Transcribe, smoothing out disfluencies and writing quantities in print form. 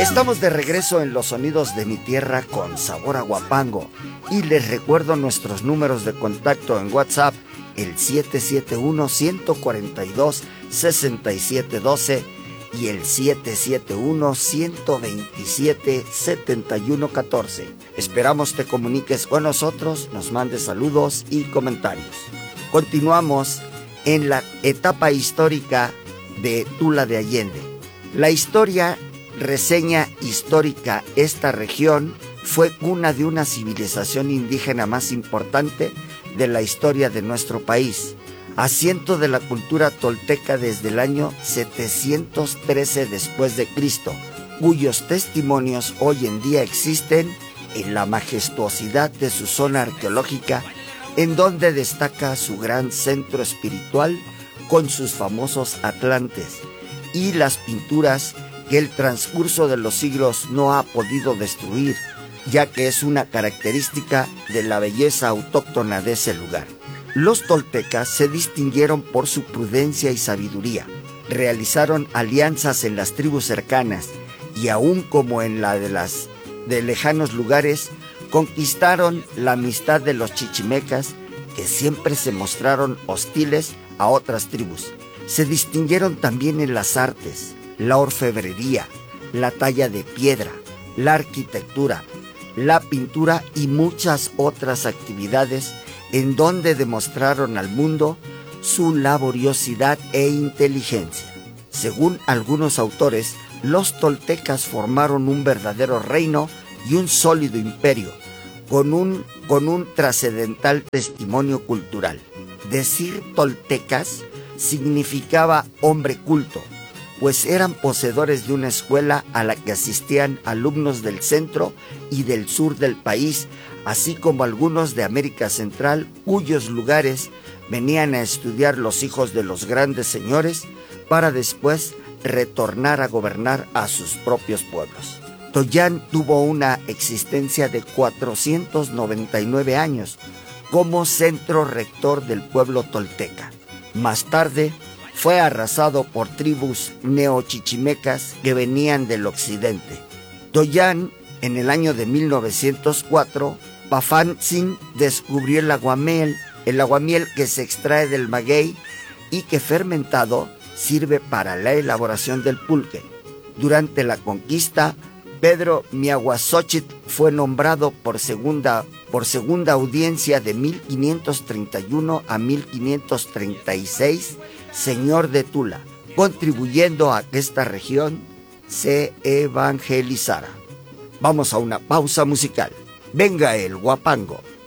Estamos de regreso en Los Sonidos de mi Tierra con sabor a Huapango y les recuerdo nuestros números de contacto en WhatsApp, el 771-142-6712 y el 771-127-7114. Esperamos te comuniques con nosotros, nos mandes saludos y comentarios. Continuamos en la etapa histórica de Tula de Allende. La historia reseña histórica: esta región fue cuna de una civilización indígena más importante de la historia de nuestro país, asiento de la cultura tolteca desde el año 713 después de Cristo, cuyos testimonios hoy en día existen en la majestuosidad de su zona arqueológica, en donde destaca su gran centro espiritual con sus famosos atlantes y las pinturas que el transcurso de los siglos no ha podido destruir, ya que es una característica de la belleza autóctona de ese lugar. Los toltecas se distinguieron por su prudencia y sabiduría. Realizaron alianzas en las tribus cercanas y aún como en la de lejanos lugares, conquistaron la amistad de los chichimecas, que siempre se mostraron hostiles a otras tribus. Se distinguieron también en las artes, la orfebrería, la talla de piedra, la arquitectura, la pintura y muchas otras actividades en donde demostraron al mundo su laboriosidad e inteligencia. Según algunos autores, los toltecas formaron un verdadero reino y un sólido imperio, con un trascendental testimonio cultural. Decir toltecas significaba hombre culto, pues eran poseedores de una escuela a la que asistían alumnos del centro y del sur del país, así como algunos de América Central, cuyos lugares venían a estudiar los hijos de los grandes señores para después retornar a gobernar a sus propios pueblos. Toyán tuvo una existencia de 499 años como centro rector del pueblo tolteca. Más tarde fue arrasado por tribus neochichimecas que venían del occidente. Toyán, en el año de 1904, Pafantzin descubrió el aguamiel que se extrae del maguey y que fermentado sirve para la elaboración del pulque. Durante la conquista, Pedro Miahuatzóchitl fue nombrado por segunda audiencia de 1531 a 1536 señor de Tula, contribuyendo a que esta región se evangelizara. Vamos a una pausa musical. Venga el Huapango.